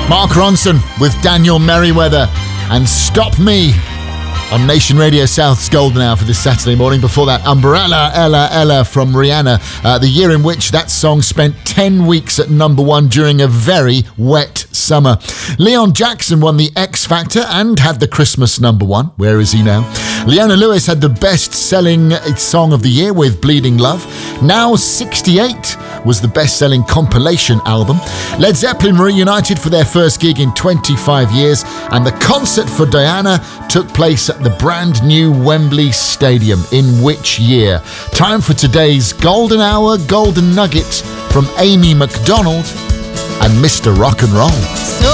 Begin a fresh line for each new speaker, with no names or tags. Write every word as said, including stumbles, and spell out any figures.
Mark Ronson with Daniel Merriweather and Stop Me on Nation Radio South's Golden Hour for this Saturday morning. Before that, Umbrella Ella Ella from Rihanna, uh, the year in which that song spent ten weeks at number one during a very wet summer. Leon Jackson won the X Factor and had the Christmas number one. Where is he now? Leona Lewis had the best-selling song of the year with Bleeding Love. Now sixty-eight was the best-selling compilation album. Led Zeppelin reunited for their first gig in twenty-five years, and the concert for Diana took place at the brand new Wembley Stadium. In which year? Time for today's Golden Hour Golden Nugget from Amy McDonald and Mister Rock and Roll.
So